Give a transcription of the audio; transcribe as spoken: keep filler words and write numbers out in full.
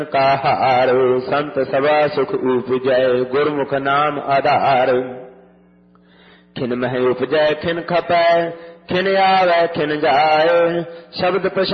का हार संत सभा सुख उपजय गुरमुख नाम आधार। खिन मह उपजय खिन खपै खिन आवे खिन जाए शब्द